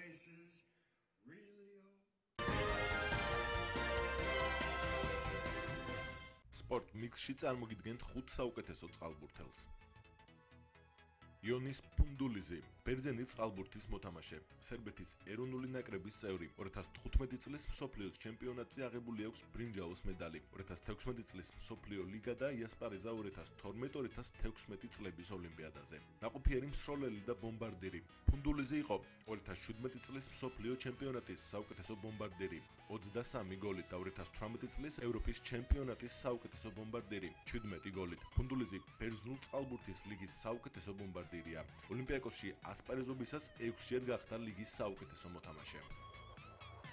places really are. Sport mix-ში წარმოგიდგენთ 5 საუკეთესო წყალბურთელს. იონის ფუნდულიზი, ბერძენი წყალბურთის მოთამაშე, სერბეთის ეროვნული ნაკრების წევრი, 2015 წლის მსოფლიოს ჩემპიონატზე აღებული აქვს ბრინჯაოს მედალი, 2016 წლის მსოფლიო ლიგა და იასპარეზა 2012-2016 წლების ოლიმპიადაზე. ნაყოფიერი მსროლელი და ბომბარდირი. ფუნდულიზი იყო 2017 წლის მსოფლიო ჩემპიონატის საუკეთესო ბომბარდირი, 23 გოლით და 2018 წლის ევროპის ჩემპიონატის საუკეთესო ბომბარდირი, 17 გოლით. ფუნდულიზი ბერძნულ წყალბურთის ლიგის საუკეთესო ბომბარდირია. ოლიმპიაკოსში ასპარეზობისას 6-ჯერ გახდა ლიგის საუკეთესო მოთამაშე.